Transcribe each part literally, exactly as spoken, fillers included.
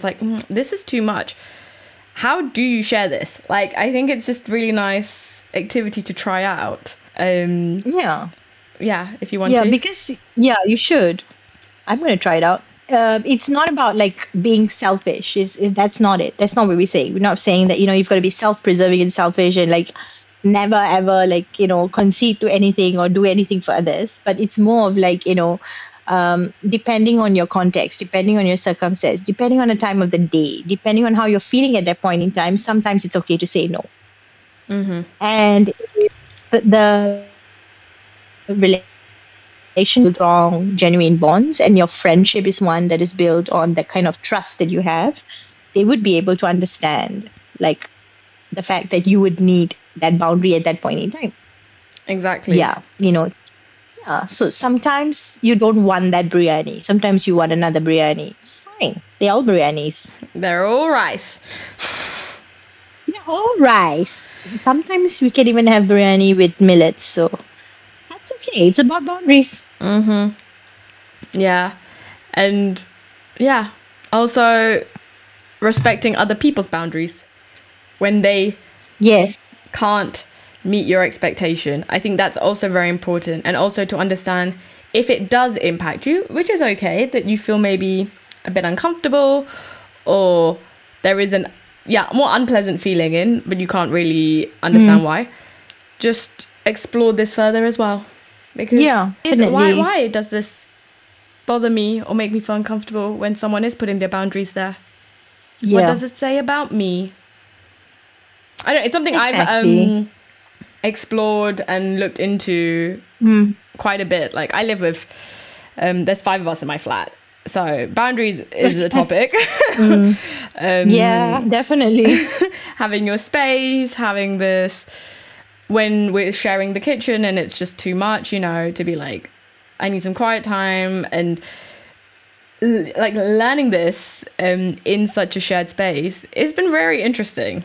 like, mm, this is too much. How do you share this? Like, I think it's just really nice activity to try out. Um, Yeah. yeah, if you want Yeah, to. because yeah, you should. I'm going to try it out. Um, it's not about like being selfish. Is is that's not it. That's not what we say. We're not saying that you know you've got to be self-preserving and selfish and like never ever like you know concede to anything or do anything for others. But it's more of like you know, um, depending on your context, depending on your circumstance, depending on the time of the day, depending on how you're feeling at that point in time. Sometimes it's okay to say no. Mm-hmm. And if the relation strong, genuine bonds, and your friendship is one that is built on the kind of trust that you have, they would be able to understand, like, the fact that you would need that boundary at that point in time. Exactly. Yeah, you know. Yeah. So sometimes you don't want that biryani. Sometimes you want another biryani. It's fine. They're all biryanis. They're all rice. They're all rice. Sometimes we can even have biryani with millets. So that's okay. It's about boundaries. Mm-hmm. Yeah. And yeah, also respecting other people's boundaries when they Yes. can't meet your expectation. I think that's also very important. And also to understand if it does impact you, which is okay, that you feel maybe a bit uncomfortable or there is an yeah more unpleasant feeling in, but you can't really understand Mm. why. Just explore this further as well, because Yeah, is why definitely. why does this bother me or make me feel uncomfortable when someone is putting their boundaries there? What Yeah, does it say about me? I don't. It's something I've exactly. um explored and looked into Mm. quite a bit. Like I live with um there's five of us in my flat, so boundaries is a topic. Mm. Yeah, um definitely. Having your space, having this when we're sharing the kitchen and it's just too much, you know, to be like, I need some quiet time, and l- like learning this um in such a shared space, it's been very interesting.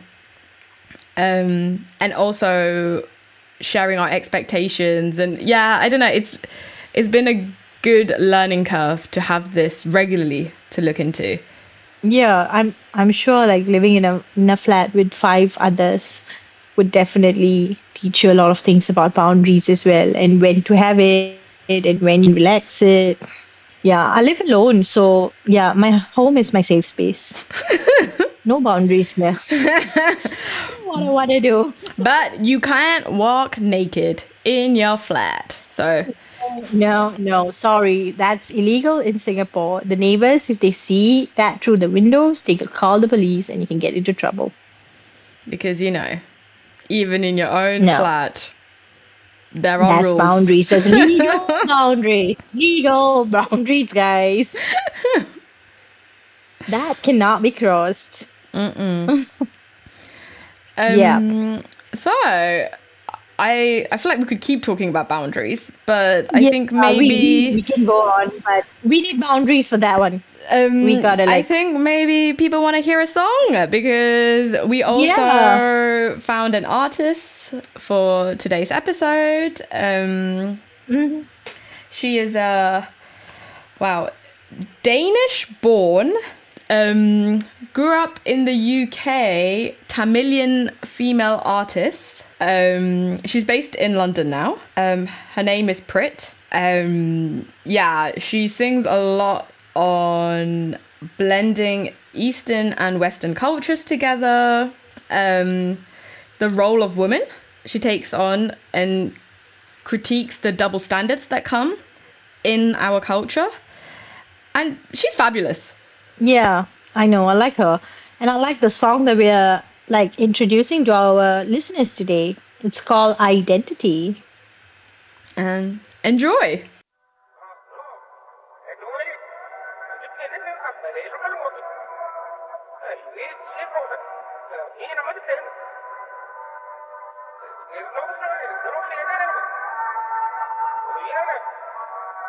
Um and also sharing our expectations, and yeah, I don't know, it's it's been a good learning curve to have this regularly to look into. Yeah, I'm I'm sure like living in a in a flat with five others would definitely teach you a lot of things about boundaries as well and when to have it and when you relax it. Yeah, I live alone, so yeah, my home is my safe space. No boundaries there. What I want to do. But you can't walk naked in your flat, so No, no, sorry. That's illegal in Singapore. The neighbors, if they see that through the windows, they can call the police and you can get into trouble. because you know, even in your own No, flat there are that's rules. boundaries. That's legal boundaries. Legal boundaries, guys. That cannot be crossed. Yeah. um so I I feel like we could keep talking about boundaries, but I Yeah, think we, we, maybe we can go on, but we need boundaries for that one. We um gotta I like, think maybe people want to hear a song, because we yeah. also found an artist for today's episode. Um Mhm. she is a wow, Danish born, um, grew up in the U K, Tamilian female artist. Um, she's based in London now. Um, her name is Prit. Um, yeah, she sings a lot on blending Eastern and Western cultures together. Um, the role of woman she takes on and critiques the double standards that come in our culture. And she's fabulous. Yeah, I know. I like her. And I like the song that we're like introducing to our listeners today. It's called Identity. And enjoy.